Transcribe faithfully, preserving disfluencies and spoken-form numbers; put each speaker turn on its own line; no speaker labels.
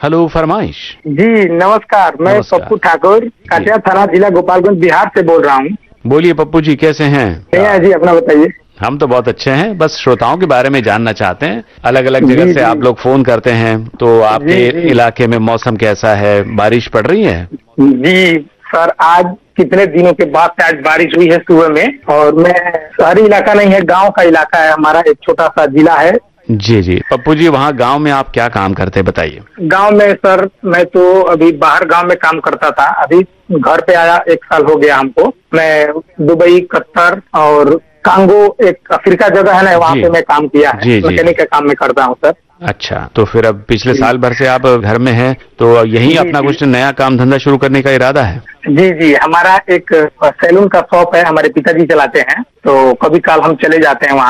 Hello, फरमाइश।
जी नमस्कार, मैं
नमस्कार।
पप्पू ठाकुर, काटिया थाना, जिला गोपालगंज, बिहार से बोल रहा हूँ।
बोलिए पप्पू जी, कैसे हैं?
भैया जी, अपना बताइए।
हम तो बहुत अच्छे हैं, बस श्रोताओं के बारे में जानना चाहते हैं। अलग अलग जगह
जी
से
जी
आप लोग फोन करते हैं, तो आपके
जी जी
इलाके में मौसम कैसा है? बारिश पड़ रही है?
जी सर, आज कितने दिनों के बाद से आज बारिश हुई है सुबह में। और मैं, शहरी इलाका नहीं है, गांव का इलाका है हमारा, एक छोटा सा जिला है।
जी जी पप्पू जी, वहाँ गांव में आप क्या काम करते हैं, बताइए।
गांव में सर, मैं तो अभी बाहर गांव में काम करता था, अभी घर पे आया, एक साल हो गया हमको। मैं दुबई, कतर और कांगो, एक अफ्रीका जगह है ना, वहाँ
जी
पे मैं काम किया है,
जी जी
मैकेनिक का काम मैं करता हूँ सर।
अच्छा, तो फिर अब पिछले
जी
साल भर से आप घर में हैं, तो यहीं
जी
अपना
जी
कुछ नया काम धंधा शुरू करने का इरादा है?
जी जी हमारा एक सैलून का शॉप है, हमारे पिताजी चलाते हैं, तो कभी काल हम चले जाते हैं वहाँ।